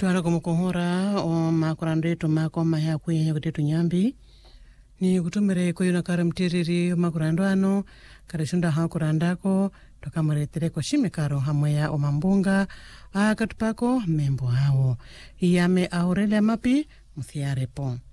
Tuala kumukohora o makurandetu mako mahea kuye kutetu nyambi. Ni kutumere kuyo na kare mtiriri makurando ano, kare shunda hakurandako, toka maretere kwa shimekaro hamwea o mambunga, katupako membo hao. Iyame Aurelia Mapi, muthiarepo.